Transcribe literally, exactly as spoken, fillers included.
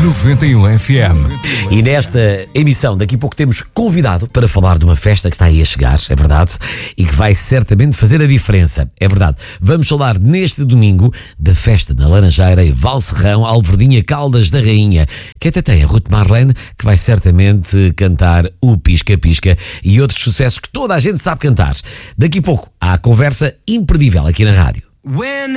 noventa e um F M. E nesta emissão, daqui a pouco temos convidado para falar de uma festa que está aí a chegar, é verdade, e que vai certamente fazer a diferença, é verdade. Vamos falar neste domingo da festa na Laranjeira e Valserrão, Alverdinha, Caldas da Rainha, que até tem a Ruth Marlene, que vai certamente cantar o Pisca Pisca e outros sucessos que toda a gente sabe cantar. Daqui a pouco há a conversa imperdível aqui na rádio.